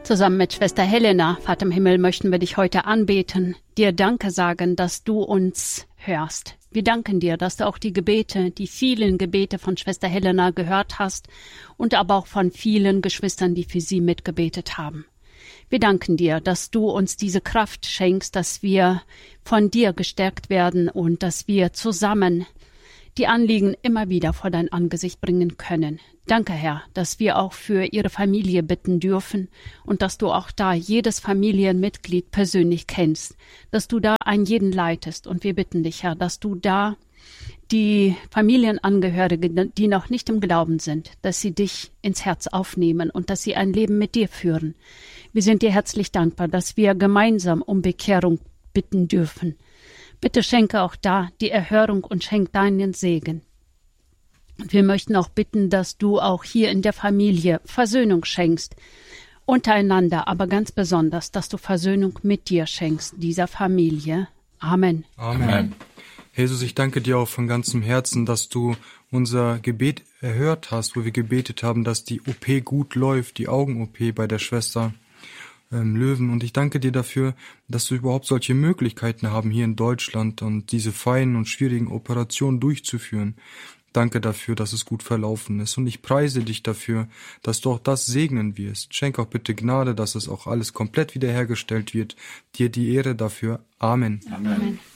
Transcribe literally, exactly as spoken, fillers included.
Zusammen mit Schwester Helena, Vater im Himmel, möchten wir dich heute anbeten, dir Danke sagen, dass du uns hörst. Wir danken dir, dass du auch die Gebete, die vielen Gebete von Schwester Helena gehört hast und aber auch von vielen Geschwistern, die für sie mitgebetet haben. Wir danken dir, dass du uns diese Kraft schenkst, dass wir von dir gestärkt werden und dass wir zusammen die Anliegen immer wieder vor dein Angesicht bringen können. Danke, Herr, dass wir auch für ihre Familie bitten dürfen und dass du auch da jedes Familienmitglied persönlich kennst, dass du da einen jeden leitest. Und wir bitten dich, Herr, dass du da die Familienangehörigen, die noch nicht im Glauben sind, dass sie dich ins Herz aufnehmen und dass sie ein Leben mit dir führen. Wir sind dir herzlich dankbar, dass wir gemeinsam um Bekehrung bitten dürfen. Bitte schenke auch da die Erhörung und schenk deinen Segen. Und wir möchten auch bitten, dass du auch hier in der Familie Versöhnung schenkst, untereinander, aber ganz besonders, dass du Versöhnung mit dir schenkst, dieser Familie. Amen. Amen. Amen. Jesus, ich danke dir auch von ganzem Herzen, dass du unser Gebet erhört hast, wo wir gebetet haben, dass die O P gut läuft, die Augen-O P bei der Schwester ähm, Löwen. Und ich danke dir dafür, dass du überhaupt solche Möglichkeiten haben hier in Deutschland und diese feinen und schwierigen Operationen durchzuführen. Danke dafür, dass es gut verlaufen ist. Und ich preise dich dafür, dass du auch das segnen wirst. Schenk auch bitte Gnade, dass es auch alles komplett wiederhergestellt wird. Dir die Ehre dafür. Amen. Amen.